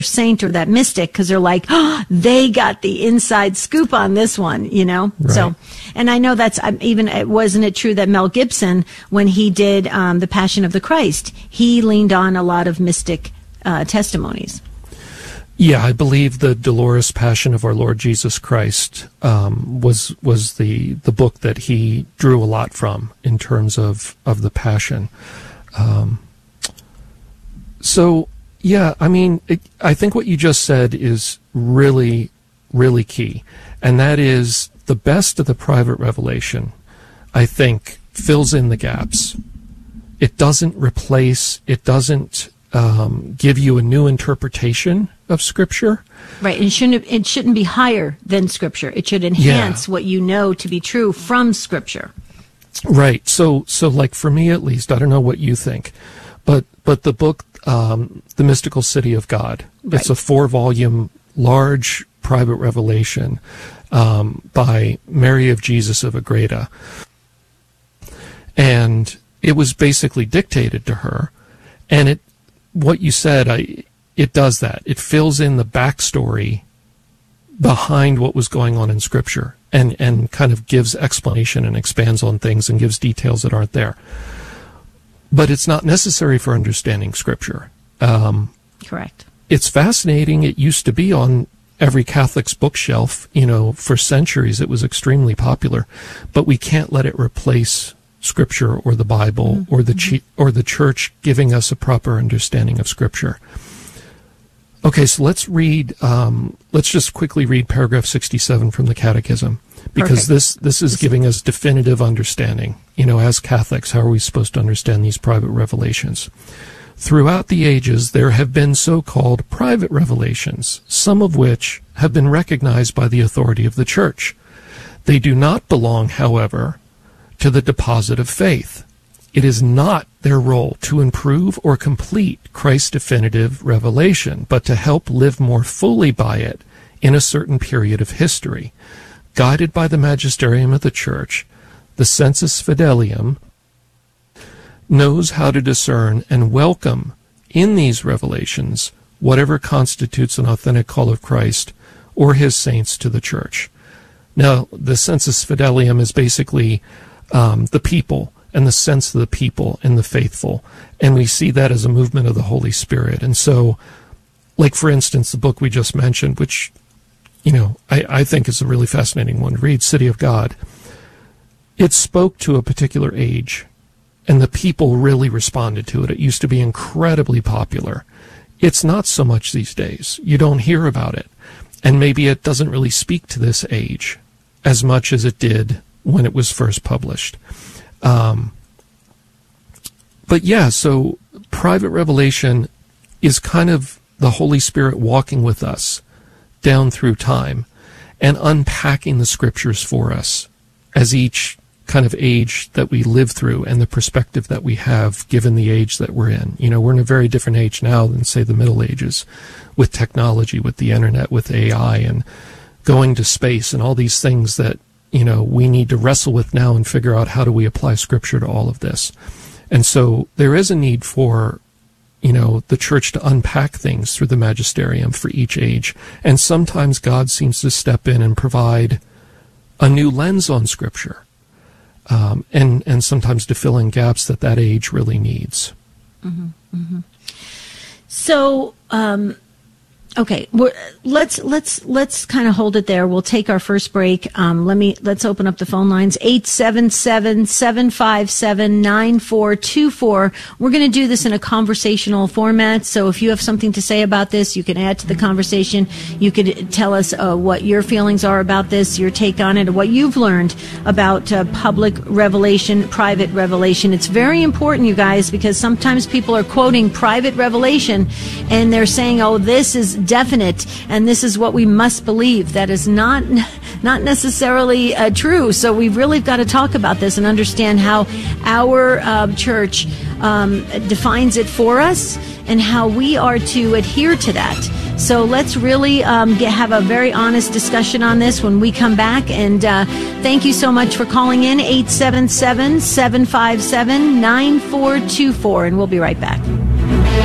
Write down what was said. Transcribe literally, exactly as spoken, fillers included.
saint or that mystic because they're like, oh, they got the inside scoop on this one, you know? Right. So, and I know that's um, even, wasn't it true that Mel Gibson, when he did um, The Passion of the Christ, he leaned on a lot of mystic uh, testimonies? Yeah, I believe the Dolorous Passion of our Lord Jesus Christ um, was was the the book that he drew a lot from in terms of, of the Passion. Um, so, yeah, I mean, it, I think what you just said is really, really key. And that is the best of the private revelation, I think, fills in the gaps. It doesn't replace, it doesn't um, give you a new interpretation of Scripture. Right. It shouldn't, it shouldn't be higher than Scripture. It should enhance yeah. what you know to be true from Scripture. Right. So, so like for me at least, I don't know what you think, but, but the book, Um, The Mystical City of God. Right. It's a four-volume, large private revelation um, by Mary of Jesus of Agreda. And it was basically dictated to her. And it, what you said, I, it does that. It fills in the backstory behind what was going on in Scripture and, and kind of gives explanation and expands on things and gives details that aren't there. But it's not necessary for understanding Scripture. Um, Correct. It's fascinating. It used to be on every Catholic's bookshelf. You know, for centuries it was extremely popular. But we can't let it replace Scripture or the Bible mm-hmm. or the ch- or the Church giving us a proper understanding of Scripture. Okay, so let's read. Um, let's just quickly read paragraph sixty-seven from the Catechism. Because this, this is giving us definitive understanding. You know, as Catholics, how are we supposed to understand these private revelations? Throughout the ages, there have been so-called private revelations, some of which have been recognized by the authority of the Church. They do not belong, however, to the deposit of faith. It is not their role to improve or complete Christ's definitive revelation, but to help live more fully by it in a certain period of history. Guided by the magisterium of the Church, the sensus fidelium knows how to discern and welcome in these revelations whatever constitutes an authentic call of Christ or his saints to the Church. Now, the sensus fidelium is basically um, the people and the sense of the people and the faithful, and we see that as a movement of the Holy Spirit. And so, like, for instance, the book we just mentioned, which you know, I, I think it's a really fascinating one to read, City of God. It spoke to a particular age, and the people really responded to it. It used to be incredibly popular. It's not so much these days. You don't hear about it. And maybe it doesn't really speak to this age as much as it did when it was first published. Um, but yeah, so private revelation is kind of the Holy Spirit walking with us down through time and unpacking the Scriptures for us as each kind of age that we live through and the perspective that we have given the age that we're in. You know, we're in a very different age now than, say, the Middle Ages, with technology, with the internet, with A I, and going to space and all these things that, you know, we need to wrestle with now and figure out how do we apply Scripture to all of this. And so there is a need for, you know, the Church to unpack things through the magisterium for each age. And sometimes God seems to step in and provide a new lens on Scripture, um, and, and sometimes to fill in gaps that that age really needs. Mm-hmm, mm-hmm. So, um, okay, we're, let's let's let's kind of hold it there. We'll take our first break. Um, let me let's open up the phone lines. eight seven seven, seven five seven, nine four two four. We're going to do this in a conversational format. So if you have something to say about this, you can add to the conversation. You could tell us uh, what your feelings are about this, your take on it, or what you've learned about uh, public revelation, private revelation. It's very important, you guys, because sometimes people are quoting private revelation and they're saying, "Oh, this is definite and this is what we must believe." That is not not necessarily uh, true. So we've really got to talk about this and understand how our uh, church um, defines it for us and how we are to adhere to that. So let's really um, get, have a very honest discussion on this when we come back. And uh, thank you so much for calling in, eight seven seven, seven five seven, nine four two four, and we'll be right back.